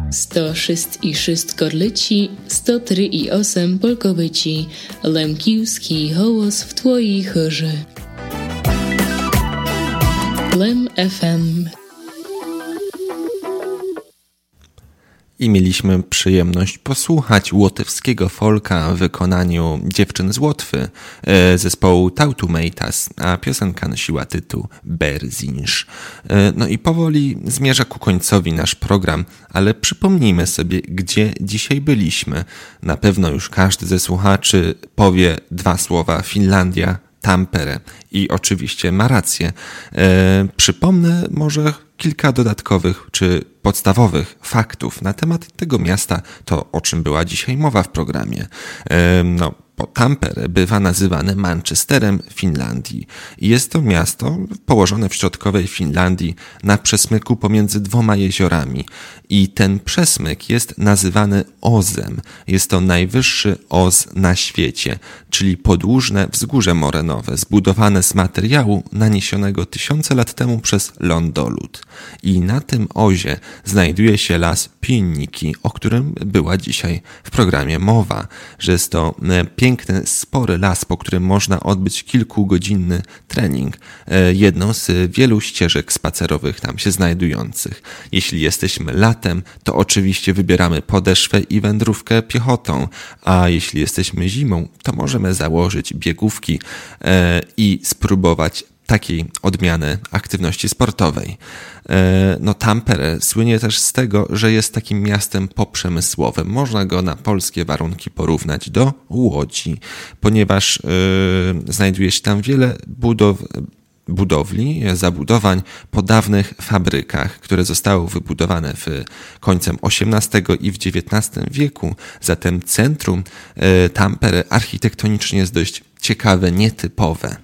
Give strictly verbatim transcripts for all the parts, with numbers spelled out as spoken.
sto sześć i sześć Korlyci, sto trzy i osiem Polkowyci, Lemkiewski hołos w twojej chórze. Lem F M. I mieliśmy przyjemność posłuchać łotewskiego folka w wykonaniu dziewczyn z Łotwy, zespołu Tautumeitas, a piosenka nosiła tytuł Berzinsz. No i powoli zmierza ku końcowi nasz program, ale przypomnijmy sobie, gdzie dzisiaj byliśmy. Na pewno już każdy ze słuchaczy powie dwa słowa: Finlandia, Tampere, i oczywiście ma rację. E, przypomnę może kilka dodatkowych czy podstawowych faktów na temat tego miasta, to o czym była dzisiaj mowa w programie. E, no, bo Tampere bywa nazywane Manchesterem Finlandii. Jest to miasto położone w środkowej Finlandii na przesmyku pomiędzy dwoma jeziorami. I ten przesmyk jest nazywany Ozem. Jest to najwyższy Oz na świecie, czyli podłużne wzgórze morenowe, zbudowane z materiału naniesionego tysiące lat temu przez lądolód. I na tym Ozie znajduje się las Pinniki, o którym była dzisiaj w programie mowa, że jest to piękny, spory las, po którym można odbyć kilkugodzinny trening. Jedną z wielu ścieżek spacerowych tam się znajdujących. Jeśli jesteśmy latem, to oczywiście wybieramy podeszwę i wędrówkę piechotą, a jeśli jesteśmy zimą, to możemy założyć biegówki i spróbować takiej odmiany aktywności sportowej. No, Tampere słynie też z tego, że jest takim miastem poprzemysłowym. Można go na polskie warunki porównać do Łodzi, ponieważ yy, znajduje się tam wiele budow budowli, zabudowań po dawnych fabrykach, które zostały wybudowane w końcem osiemnastego i w dziewiętnastym wieku. Zatem centrum yy, Tampere architektonicznie jest dość ciekawe, nietypowe.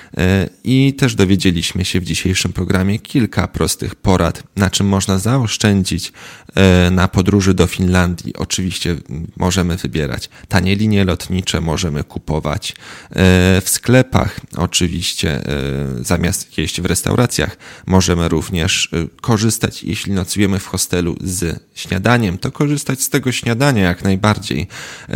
I też dowiedzieliśmy się w dzisiejszym programie kilka prostych porad, na czym można zaoszczędzić na podróży do Finlandii. Oczywiście możemy wybierać tanie linie lotnicze, możemy kupować w sklepach, oczywiście zamiast jeść w restauracjach. Możemy również korzystać, jeśli nocujemy w hostelu, z śniadaniem, to korzystać z tego śniadania jak najbardziej.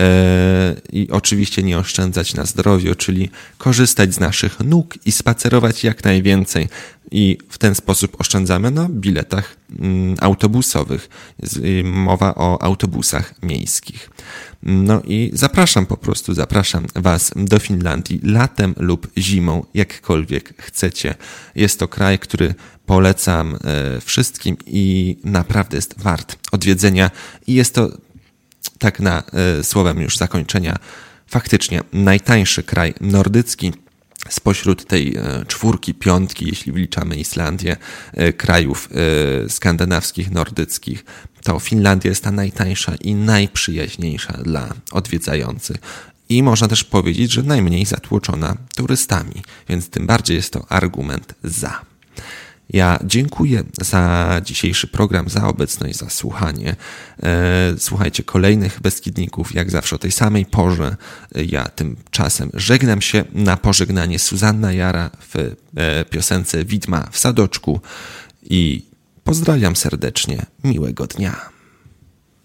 I oczywiście nie oszczędzać na zdrowiu, czyli korzystać z naszych nóg i spacerować jak najwięcej. I w ten sposób oszczędzamy na biletach mm, autobusowych. Mowa o autobusach miejskich. No i zapraszam po prostu, zapraszam Was do Finlandii latem lub zimą, jakkolwiek chcecie. Jest to kraj, który polecam e, wszystkim i naprawdę jest wart odwiedzenia. I jest to, tak na e, słowem już zakończenia, faktycznie najtańszy kraj nordycki spośród tej czwórki, piątki, jeśli wliczamy Islandię, krajów skandynawskich, nordyckich. To Finlandia jest ta najtańsza i najprzyjaźniejsza dla odwiedzających. I można też powiedzieć, że najmniej zatłoczona turystami, więc tym bardziej jest to argument za. Ja dziękuję za dzisiejszy program, za obecność, za słuchanie. Słuchajcie kolejnych Beskidników, jak zawsze o tej samej porze. Ja tymczasem żegnam się. Na pożegnanie Suzanna Jara w piosence Widma w sadoczku i pozdrawiam serdecznie. Miłego dnia.